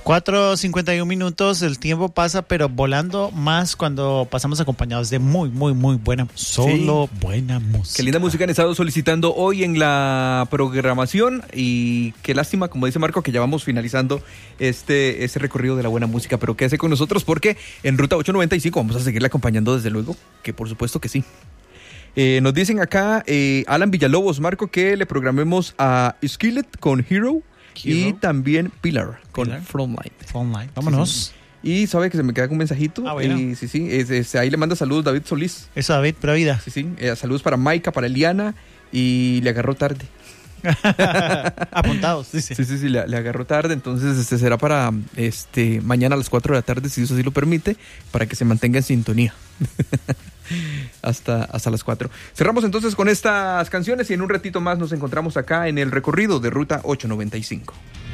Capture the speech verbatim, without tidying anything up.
cuatro cincuenta y uno minutos, el tiempo pasa pero volando, más cuando pasamos acompañados de muy, muy, muy buena, solo sí. buena música. Qué linda música han estado solicitando hoy en la programación y qué lástima, como dice Marco, que ya vamos finalizando este, este recorrido de la buena música, pero quédese con nosotros porque en Ruta ochocientos noventa y cinco vamos a seguirle acompañando desde luego, que por supuesto que sí. Eh, nos dicen acá, eh, Alan Villalobos, Marco, que le programemos a Skillet con Hero. Hero. Y también Pilar con Pilar. Frontline. Frontline. Vámonos. Sí, sí. Y sabe que se me queda con un mensajito. Ah, bueno. Y sí, sí. Es, es, ahí le manda saludos David Solís. Eso, David, pura vida. Sí, sí. Eh, saludos para Maika, para Eliana. Y le agarró tarde. Apuntados, dice. Sí, sí, sí. Le, le agarró tarde. Entonces, este será para este mañana a las cuatro de la tarde, si eso sí lo permite, para que se mantenga en sintonía. Hasta, hasta las cuatro. Cerramos entonces con estas canciones y en un ratito más nos encontramos acá en el recorrido de Ruta ochocientos noventa y cinco.